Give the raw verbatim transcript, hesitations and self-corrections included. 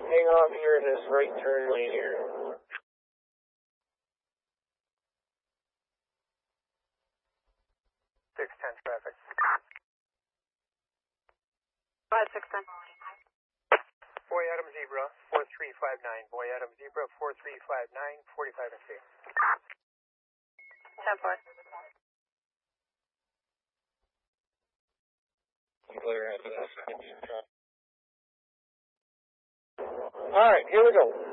hang off here in this right turn lane here. six ten traffic. five six ten. Boy Adam Zebra, four three five nine. Boy Adam Zebra, four three five nine, forty-five and three. ten four. All right, here we go.